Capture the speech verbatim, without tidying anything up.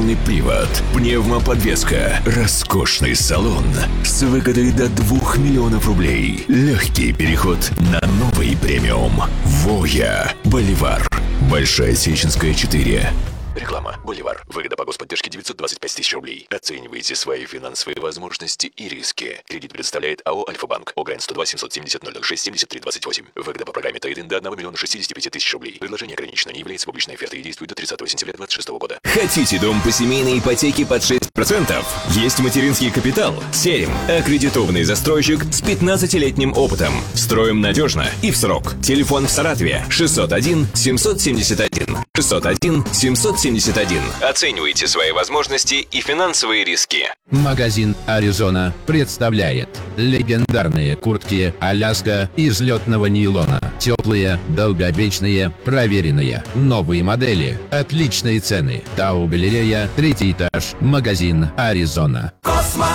полный привод, пневмоподвеска, роскошный салон с выгодой до двух миллионов рублей. Легкий переход на новый премиум. Воя. Боливар. Большая Сеченская, четыре. Реклама. Боливар. Выгода по господдержке девятьсот двадцать пять тысяч рублей. Оценивайте свои финансовые возможности и риски. Кредит предоставляет АО «Альфа-банк». ОГРН сто два семьсот семьдесят ноль ноль шесть семьдесят три двадцать восемь. Выгода по программе Трейдинг до одного миллиона шестидесяти пяти тысяч рублей. Предложение ограничено, не является публичной офертой и действует до тридцатого сентября две тысячи двадцать шестого года. Хотите дом по семейной ипотеке под шесть процентов? Есть материнский капитал. Серим. Аккредитованный застройщик с пятнадцатилетним опытом. Строим надежно и в срок. Телефон в Саратове шестьсот один семьсот семьдесят один. шестьсот один семьсот семьдесят один. Оценивайте свои возможности и финансовые риски. Магазин «Аризона» представляет легендарные куртки «Аляска» из летного нейлона. Теплые, долговечные, проверенные. Новые модели, отличные цены. Тау-галерея, третий этаж. Магазин «Аризона». Космо